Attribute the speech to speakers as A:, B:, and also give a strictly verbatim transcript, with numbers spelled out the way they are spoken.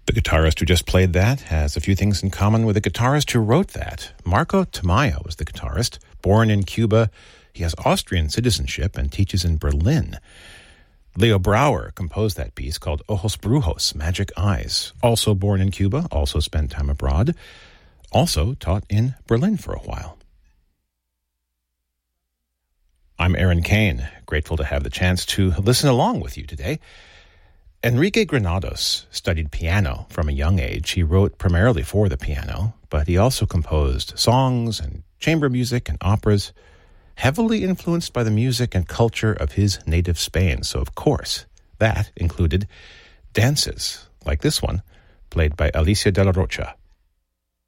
A: The guitarist who just played that has a few things in common with the guitarist who wrote that. Marco Tamayo was the guitarist. Born in Cuba, he has Austrian citizenship and teaches in Berlin. Leo Brouwer composed that piece called Ojos Brujos, Magic Eyes. Also born in Cuba, also spent time abroad. Also taught in Berlin for a while. I'm Aaron Kane, grateful to have the chance to listen along with you today. Enrique Granados studied piano from a young age. He wrote primarily for the piano, but he also composed songs and chamber music and operas, heavily influenced by the music and culture of his native Spain. So, of course, that included dances like this one, played by Alicia de la Rocha.